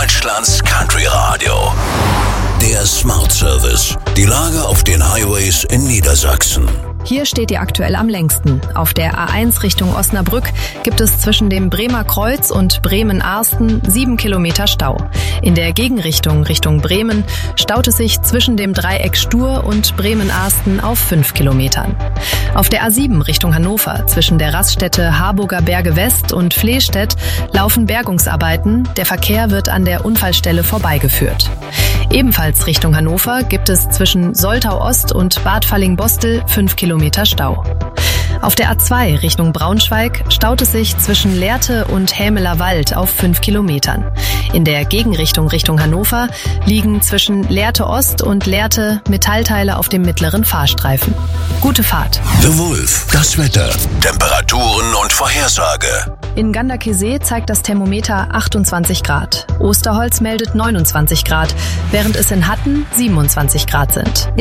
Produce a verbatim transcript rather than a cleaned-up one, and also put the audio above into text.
Deutschlands Country Radio. Der Smart Service. Die Lage auf den Highways in Niedersachsen. Hier steht ihr aktuell am längsten. Auf der A eins Richtung Osnabrück gibt es zwischen dem Bremer Kreuz und Bremen-Arsten sieben Kilometer Stau. In der Gegenrichtung Richtung Bremen staut es sich zwischen dem Dreieck Stur und Bremen-Arsten auf fünf Kilometern. Auf der A sieben Richtung Hannover zwischen der Raststätte Harburger Berge West und Flehstedt laufen Bergungsarbeiten. Der Verkehr wird an der Unfallstelle vorbeigeführt. Ebenfalls Richtung Hannover gibt es zwischen Soltau Ost und Bad Fallingbostel fünf Kilometer Stau. Auf der A zwei Richtung Braunschweig staut es sich zwischen Lehrte und Hämeler Wald auf fünf Kilometern. In der Gegenrichtung Richtung Hannover liegen zwischen Lehrte Ost und Lehrte Metallteile auf dem mittleren Fahrstreifen. Gute Fahrt. The Wolf, das Wetter, Temperaturen und Vorhersage. In Ganderkesee zeigt das Thermometer achtundzwanzig Grad. Osterholz meldet neunundzwanzig Grad, während es in Hatten siebenundzwanzig Grad sind.